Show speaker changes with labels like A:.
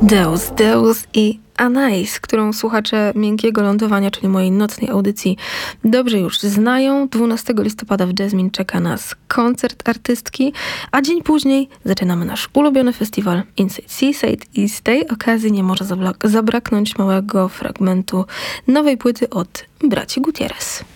A: Deus i Anais, którą słuchacze Miękkiego Lądowania, czyli mojej nocnej audycji, dobrze już znają. 12 listopada w Jasmine czeka nas koncert artystki, a dzień później zaczynamy nasz ulubiony festiwal Inside Seaside i z tej okazji nie może zabraknąć małego fragmentu nowej płyty od braci Gutierrez.